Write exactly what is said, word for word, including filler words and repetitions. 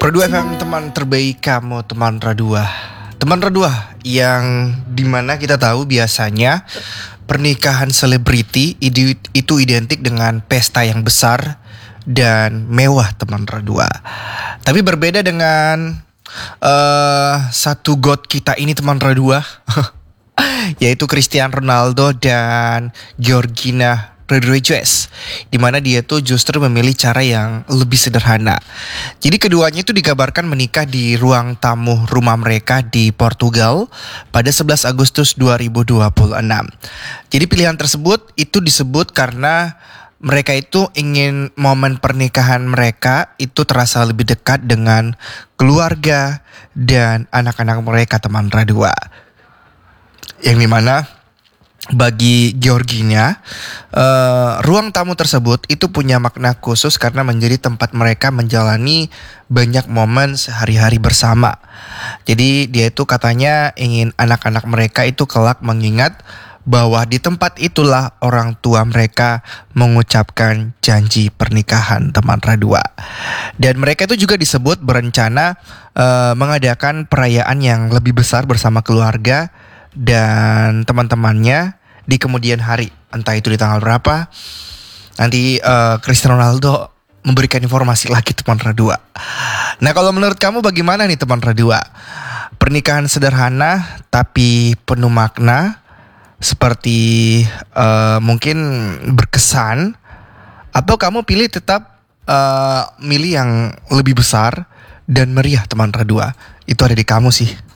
Radua F M, teman terbaik kamu, teman Radua. Teman Radua yang dimana kita tahu biasanya pernikahan selebriti itu identik dengan pesta yang besar dan mewah, teman Radua. Tapi berbeda dengan uh, satu god kita ini, teman Radua, yaitu Cristiano Ronaldo dan Georgina Rodriguez, di mana dia tuh justru memilih cara yang lebih sederhana. Jadi keduanya itu dikabarkan menikah di ruang tamu rumah mereka di Portugal pada sebelas Agustus dua ribu dua puluh enam. Jadi pilihan tersebut itu disebut karena mereka itu ingin momen pernikahan mereka itu terasa lebih dekat dengan keluarga dan anak-anak mereka, teman Radua. Yang dimana bagi Georgina, uh, ruang tamu tersebut itu punya makna khusus karena menjadi tempat mereka menjalani banyak momen sehari-hari bersama. Jadi dia itu katanya ingin anak-anak mereka itu kelak mengingat bahwa di tempat itulah orang tua mereka mengucapkan janji pernikahan, teman Radua. Dan mereka itu juga disebut berencana uh, mengadakan perayaan yang lebih besar bersama keluarga dan teman-temannya di kemudian hari, entah itu di tanggal berapa. Nanti uh, Cristiano Ronaldo memberikan informasi lagi, teman Radua. Nah, kalau menurut kamu bagaimana nih, teman Radua? Pernikahan sederhana tapi penuh makna seperti uh, mungkin berkesan, atau kamu pilih tetap uh, milih yang lebih besar dan meriah, teman Radua? Itu ada di kamu sih.